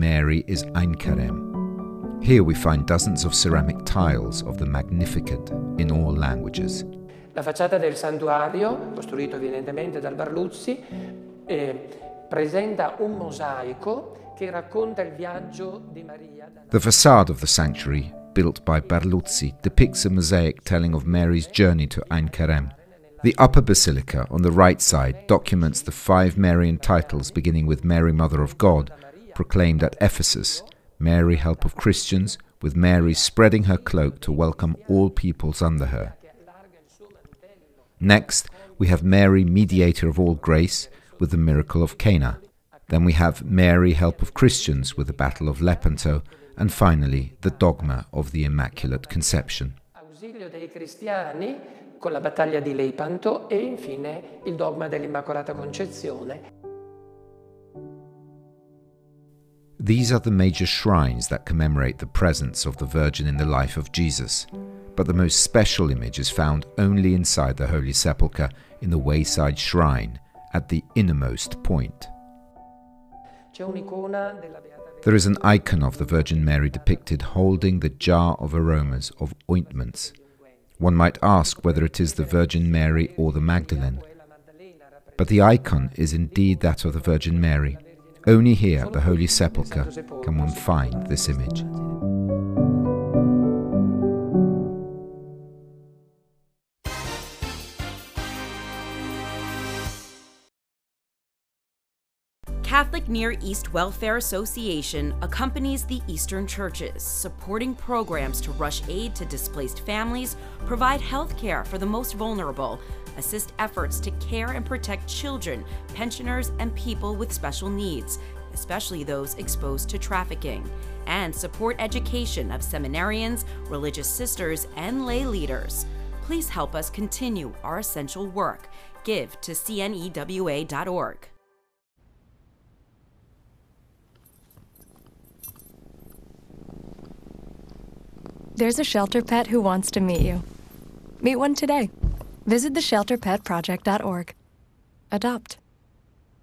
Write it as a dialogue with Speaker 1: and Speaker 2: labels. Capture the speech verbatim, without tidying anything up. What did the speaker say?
Speaker 1: Mary is Ein Kerem. Here we find dozens of ceramic tiles of the Magnificat in all languages.
Speaker 2: La facciata del santuario, costruito evidentemente dal Barluzzi, eh, presenta un mosaico che racconta il viaggio di Maria.
Speaker 1: The facade of the sanctuary, built by Barluzzi, depicts a mosaic telling of Mary's journey to Ein Kerem. The upper basilica on the right side documents the five Marian titles beginning with Mary Mother of God, proclaimed at Ephesus, Mary Help of Christians, with Mary spreading her cloak to welcome all peoples under her. Next, we have Mary, Mediator of all grace, with the miracle of Cana. Then we have Mary, Help of Christians, with the Battle of Lepanto, and finally, the dogma of the Immaculate Conception.
Speaker 2: Ausilio dei cristiani con la battaglia di Lepanto e infine il dogma dell'Immacolata Concezione.
Speaker 1: These are the major shrines that commemorate the presence of the Virgin in the life of Jesus. But the most special image is found only inside the Holy Sepulchre in the wayside shrine at the innermost point. There is an icon of the Virgin Mary depicted holding the jar of aromas of ointments. One might ask whether it is the Virgin Mary or the Magdalene. But the icon is indeed that of the Virgin Mary. Only here at the Holy Sepulchre can one find this image.
Speaker 3: Catholic Near East Welfare Association accompanies the Eastern churches, supporting programs to rush aid to displaced families, provide health care for the most vulnerable, assist efforts to care and protect children, pensioners, and people with special needs, especially those exposed to trafficking, and support education of seminarians, religious sisters, and lay leaders. Please help us continue our essential work. Give to C N E W A dot org.
Speaker 4: There's a shelter pet who wants to meet you. Meet one today. Visit the shelter pet project dot org. Adopt.